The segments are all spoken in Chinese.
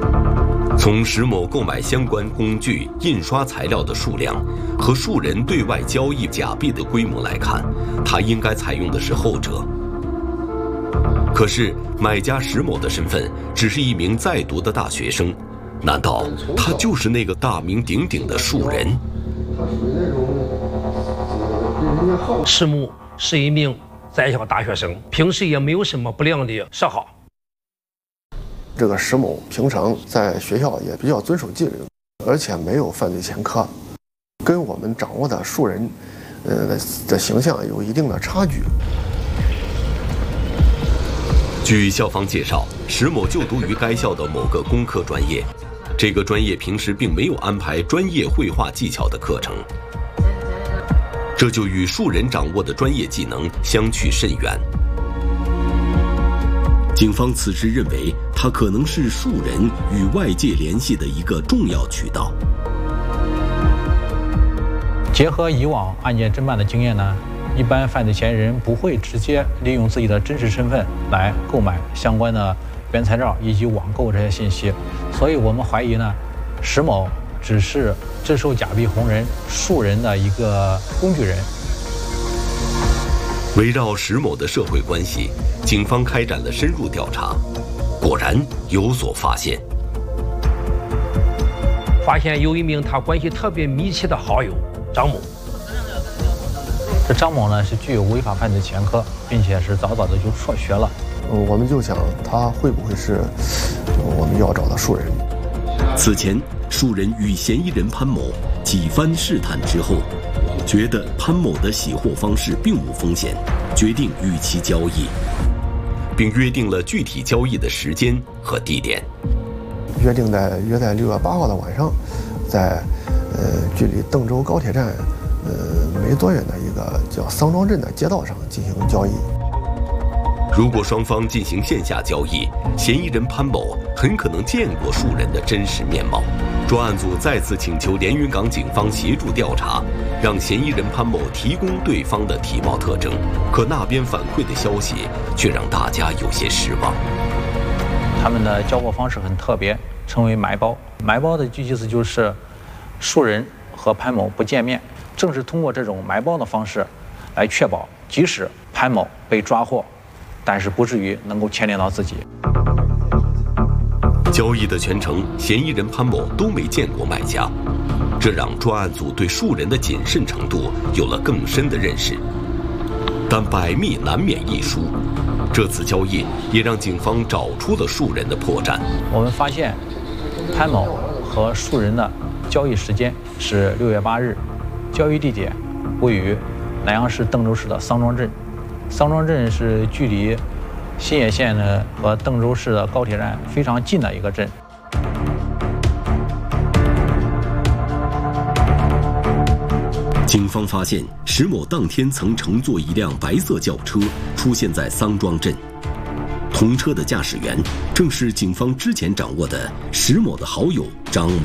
从石某购买相关工具、印刷材料的数量和数人对外交易假币的规模来看，他应该采用的是后者。可是，买家石某的身份只是一名在读的大学生，难道他就是那个大名鼎鼎的树人？ 石某是一名在校大学生，平时也没有什么不良的嗜好。 这个石某平常在学校也比较遵守纪律，而且没有犯罪前科，跟我们掌握的树人，的形象有一定的差距。 据校方介绍，石某就读于该校的某个工科专业，这个专业平时并没有安排专业绘画技巧的课程，这就与树人掌握的专业技能相去甚远。警方此时认为，他可能是树人与外界联系的一个重要渠道。 结合以往案件侦办的经验呢，一般犯罪嫌疑人不会直接利用自己的真实身份来购买相关的原材料以及网购这些信息，所以我们怀疑呢，石某只是制售假币红人树人的一个工具人。 围绕石某的社会关系，警方开展了深入调查，果然有所发现。 发现有一名他关系特别密切的好友张某。 这张某呢是具有违法犯罪前科，并且是早早的就辍学了。 我们就想他会不会是我们要找的树人？ 此前，树人与嫌疑人潘某几番试探之后，觉得潘某的洗货方式并无风险，决定与其交易，并约定了具体交易的时间和地点。 约在6月8号的晚上，在距离邓州高铁站没多远的一个叫桑庄镇的街道上进行交易。 如果双方进行线下交易，嫌疑人潘某很可能见过树人的真实面貌。专案组再次请求连云港警方协助调查，让嫌疑人潘某提供对方的体貌特征。可那边反馈的消息却让大家有些失望。 他们的交货方式很特别，称为埋包。埋包的具体意思就是树人和潘某不见面，正是通过这种埋包的方式来确保即使潘某被抓获，但是不至于能够牵连到自己。 交易的全程，嫌疑人潘某都没见过卖家，这让专案组对树人的谨慎程度有了更深的认识。但百密难免一疏，这次交易也让警方找出了树人的破绽。 我们发现，潘某和树人的交易时间是6月8日，交易地点位于南阳市邓州市的桑庄镇。桑庄镇是距离新野县呢和邓州市的高铁站非常近的一个镇。 警方发现，石某当天曾乘坐一辆白色轿车出现在桑庄镇，同车的驾驶员正是警方之前掌握的石某的好友张某，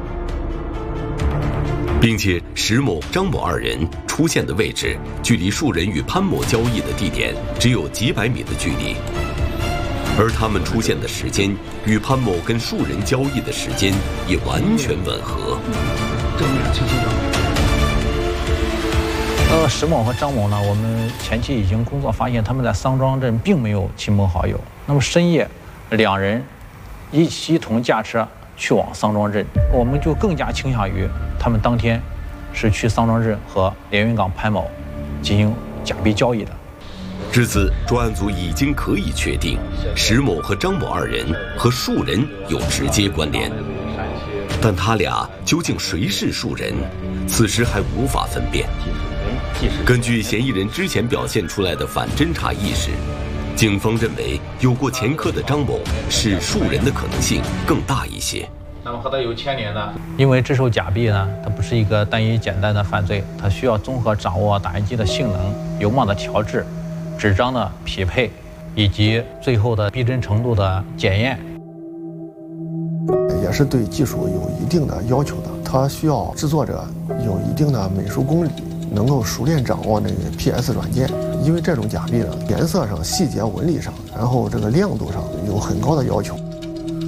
并且石某、张某二人出现的位置距离树人与潘某交易的地点只有几百米的距离，而他们出现的时间与潘某跟树人交易的时间也完全吻合。 石某和张某呢，我们前期已经工作发现，他们在桑庄镇并没有亲朋好友。那么深夜，两人一同驾车去往桑庄镇，我们就更加倾向于他们当天是去桑庄镇和连云港潘某进行假币交易的。 至此，专案组已经可以确定，石某和张某二人和树人有直接关联，但他俩究竟谁是树人，此时还无法分辨。根据嫌疑人之前表现出来的反侦查意识，警方认为有过前科的张某是树人的可能性更大一些。 那么和他有牵连的，因为制售假币呢，它不是一个单一简单的犯罪，它需要综合掌握打印机的性能、油墨的调制、纸张的匹配，以及最后的逼真程度的检验。 也是对技术有一定的要求的，它需要制作者有一定的美术功力，能够熟练掌握那个 PS 软件。因为这种假币呢，颜色上、细节纹理上，然后这个亮度上有很高的要求。